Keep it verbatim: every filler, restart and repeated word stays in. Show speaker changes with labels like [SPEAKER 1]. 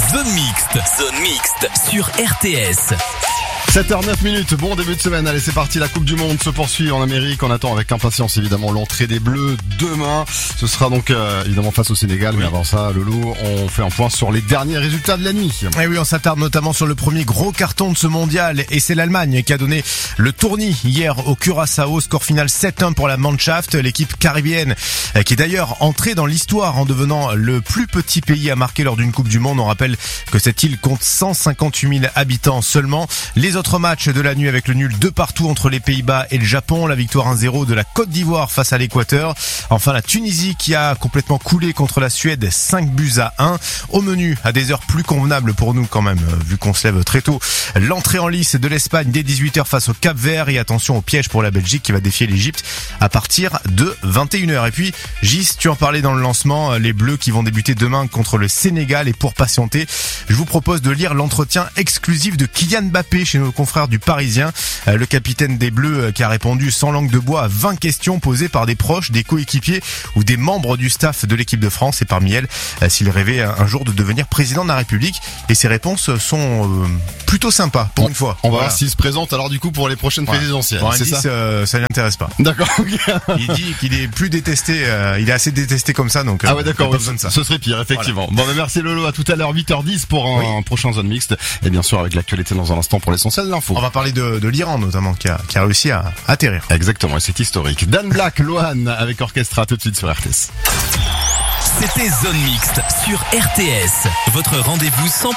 [SPEAKER 1] Zone Mixte. Zone Mixte sur R T S.
[SPEAKER 2] sept heures neuf minutes, bon début de semaine, allez c'est parti, la Coupe du Monde se poursuit en Amérique, on attend avec impatience évidemment l'entrée des Bleus demain, ce sera donc euh, évidemment face au Sénégal, oui. Mais avant ça Lolo, on fait un point sur les derniers résultats de la nuit.
[SPEAKER 3] Et oui, on s'attarde notamment sur le premier gros carton de ce mondial et c'est l'Allemagne qui a donné le tournis hier au Curaçao, score final sept un pour la Mannschaft, l'équipe caribéenne qui est d'ailleurs entrée dans l'histoire en devenant le plus petit pays à marquer lors d'une Coupe du Monde. On rappelle que cette île compte cent cinquante-huit mille habitants seulement. Les autres matchs de la nuit avec le nul deux partout entre les Pays-Bas et le Japon, la victoire un zéro de la Côte d'Ivoire face à l'Équateur. Enfin la Tunisie qui a complètement coulé contre la Suède, cinq buts à un. Au menu, à des heures plus convenables pour nous quand même, vu qu'on se lève très tôt, l'entrée en lice de l'Espagne dès dix-huit heures face au Cap-Vert et attention au piège pour la Belgique qui va défier l'Égypte à partir de vingt et une heures. Et puis Gis, tu en parlais dans le lancement, les Bleus qui vont débuter demain contre le Sénégal et pour patienter, je vous propose de lire l'entretien exclusif de Kylian Mbappé chez nos confrères du Parisien, le capitaine des Bleus qui a répondu sans langue de bois à vingt questions posées par des proches, des coéquipiers ou des membres du staff de l'équipe de France et parmi elles, s'il rêvait un jour de devenir président de la République et ses réponses sont euh, plutôt sympas pour
[SPEAKER 2] on,
[SPEAKER 3] une fois.
[SPEAKER 2] On va
[SPEAKER 3] voilà.
[SPEAKER 2] voir s'il se présente alors du coup pour les prochaines ouais. présidentielles.
[SPEAKER 3] Bon,
[SPEAKER 2] c'est
[SPEAKER 3] indice,
[SPEAKER 2] ça
[SPEAKER 3] euh, ça l'intéresse pas.
[SPEAKER 2] D'accord.
[SPEAKER 3] Il dit qu'il est plus détesté, euh, il est assez détesté comme ça donc.
[SPEAKER 2] Ah ouais d'accord,
[SPEAKER 3] oui,
[SPEAKER 2] oui, ça. Ce serait pire effectivement. Voilà. Bon bah merci Lolo, à tout à l'heure huit heures dix pour un oui. prochain Zone Mixte et bien sûr avec l'actualité dans un instant pour l'essentiel de l'info.
[SPEAKER 3] On va parler de, de l'Iran notamment qui a, qui a réussi à atterrir.
[SPEAKER 2] Exactement, et c'est historique. Dan Black, Lohan avec Orchestra tout de suite sur R T S.
[SPEAKER 1] C'était Zone Mixte sur R T S. Votre rendez-vous cent